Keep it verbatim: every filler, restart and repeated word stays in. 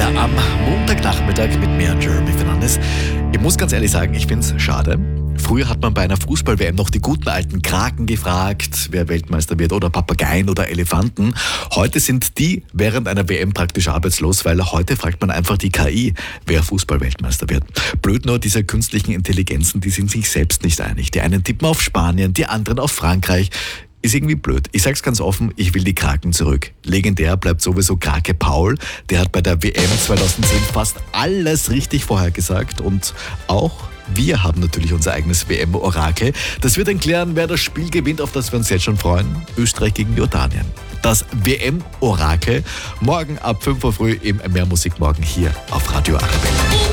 Arabella am Montagnachmittag mit mir, Jeremy Fernandes. Ich muss ganz ehrlich sagen, ich finde es schade. Früher hat man bei einer Fußball-W M noch die guten alten Kraken gefragt, wer Weltmeister wird, oder Papageien oder Elefanten. Heute sind die während einer W M praktisch arbeitslos, weil heute fragt man einfach die K I, wer Fußball-Weltmeister wird. Blöd nur, diese künstlichen Intelligenzen, die sind sich selbst nicht einig. Die einen tippen auf Spanien, die anderen auf Frankreich. Ist irgendwie blöd. Ich sag's ganz offen, ich will die Kraken zurück. Legendär bleibt sowieso Krake Paul. Der hat bei der W M zweitausendzehn fast alles richtig vorhergesagt. Und auch wir haben natürlich unser eigenes W M-Orakel. Das wird dann klären, wer das Spiel gewinnt, auf das wir uns jetzt schon freuen. Österreich gegen Jordanien. Das W M-Orakel morgen ab fünf Uhr früh im Mehr Musik morgen hier auf Radio Arabella.